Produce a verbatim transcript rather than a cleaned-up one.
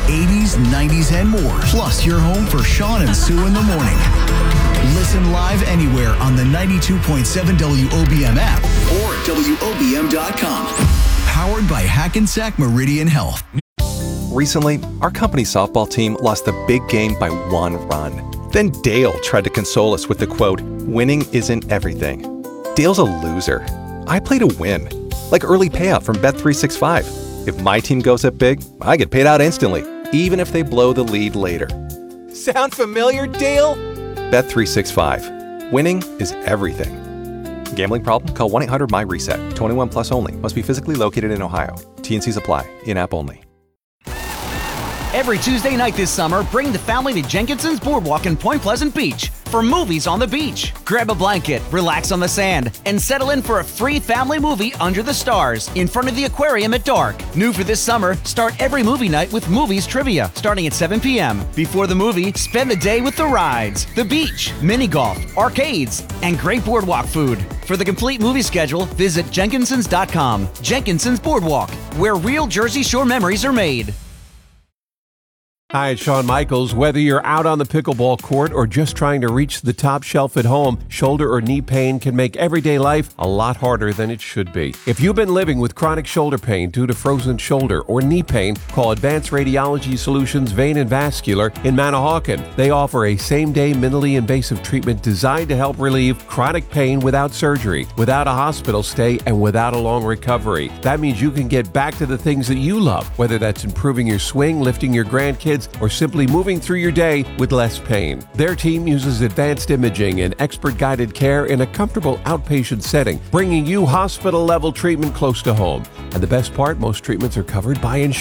eighties, nineties, and more. Plus, your home for Sean and Sue in the morning. Listen live anywhere on the ninety-two point seven W O B M app or at W O B M dot com. Powered by Hackensack Meridian Health. Recently, our company softball team lost the big game by one run. Then Dale tried to console us with the quote, "Winning isn't everything." Dale's a loser. I play to win. Like early payout from Bet three sixty-five. If my team goes up big, I get paid out instantly, even if they blow the lead later. Sound familiar, Dale? Bet three sixty-five. Winning is everything. Gambling problem? Call one eight hundred M Y reset. twenty-one plus only. Must be physically located in Ohio. T and Cs apply. In-app only. Every Tuesday night this summer, bring the family to Jenkinson's Boardwalk in Point Pleasant Beach for movies on the beach. Grab a blanket, relax on the sand, and settle in for a free family movie under the stars in front of the aquarium at dark. New for this summer, start every movie night with movies trivia starting at seven p.m. Before the movie, spend the day with the rides, the beach, mini golf, arcades, and great boardwalk food. For the complete movie schedule, visit Jenkinsons dot com. Jenkinson's Boardwalk, where real Jersey Shore memories are made. Hi, it's Shawn Michaels. Whether you're out on the pickleball court or just trying to reach the top shelf at home, shoulder or knee pain can make everyday life a lot harder than it should be. If you've been living with chronic shoulder pain due to frozen shoulder or knee pain, call Advanced Radiology Solutions Vein and Vascular in Manahawkin. They offer a same-day minimally invasive treatment designed to help relieve chronic pain without surgery, without a hospital stay, and without a long recovery. That means you can get back to the things that you love, whether that's improving your swing, lifting your grandkids, or simply moving through your day with less pain. Their team uses advanced imaging and expert-guided care in a comfortable outpatient setting, bringing you hospital-level treatment close to home. And the best part, most treatments are covered by insurance.